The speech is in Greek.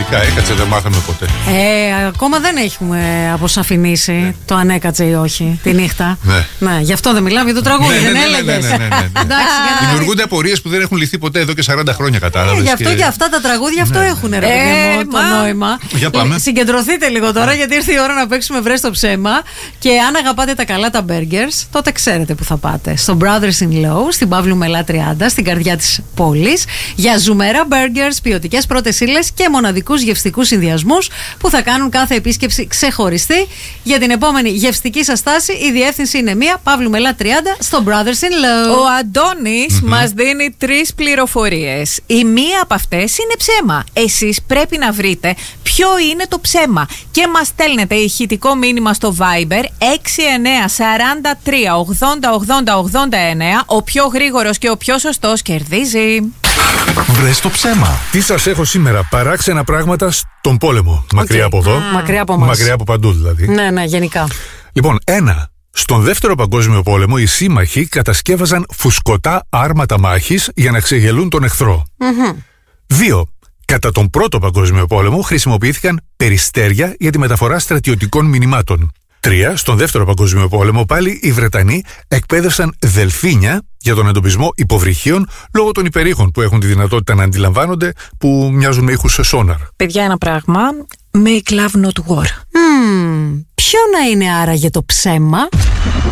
Πραγματικά έκατσε, δεν μάθαμε ποτέ. Ακόμα δεν έχουμε αποσαφηνίσει το αν έκατσε ή όχι τη νύχτα. Ναι. Γι' αυτό δεν μιλάμε, για το τραγούδι, δεν έλεγες. Δημιουργούνται απορίες που δεν έχουν λυθεί ποτέ εδώ και 40 χρόνια, κατάλαβες. Γι' αυτό και αυτά τα τραγούδια αυτό έχουν, ρε παιδί μου, το νόημα. Για πάμε. Συγκεντρωθείτε λίγο τώρα, γιατί ήρθε η ώρα να παίξουμε βρες το ψέμα. Και αν αγαπάτε τα καλά τα burgers, τότε ξέρετε που θα πάτε. Στο Brothers in Law, στην Παύλου Μελά 30, στην καρδιά της πόλης, για ζουμερά burgers, ποιοτικές πρώτες ύλες και μοναδικούς γευστικούς συνδυασμούς που θα κάνουν κάθε επίσκεψη ξεχωριστή. Για την επόμενη γευστική σας στάση, η διεύθυνση είναι μία, Παύλου Μελά 30, στο Brothers in Law. Ο Αντώνης μας δίνει 3 πληροφορίες. Η μία από αυτές είναι ψέμα. Εσείς πρέπει να βρείτε ποιο είναι το ψέμα και μας στέλνετε ηχητικό μήνυμα στο Viber 6943808089. Ο πιο γρήγορος και ο πιο σωστός κερδίζει. Βρες το ψέμα. Τι σας έχω σήμερα? Παράξενα πράγματα στον πόλεμο. Μακριά από εδώ. Μακριά από μας. Μακριά από παντού δηλαδή. Ναι, γενικά. Λοιπόν, 1. Στον Δεύτερο Παγκόσμιο Πόλεμο οι σύμμαχοι κατασκεύαζαν φουσκωτά άρματα μάχης για να ξεγελούν τον εχθρό. 2. Κατά τον Πρώτο Παγκόσμιο Πόλεμο χρησιμοποιήθηκαν περιστέρια για τη μεταφορά στρατιωτικών μηνυμάτων. 3. Στον Δεύτερο Παγκόσμιο Πόλεμο πάλι οι Βρετανοί εκπαίδευσαν δελφίνια για τον εντοπισμό υποβρυχίων λόγω των υπερήχων που έχουν τη δυνατότητα να αντιλαμβάνονται, που μοιάζουν με ήχους σε σόναρ. Παιδιά, ένα πράγμα. Make love not war. Ποιο να είναι άραγε το ψέμα?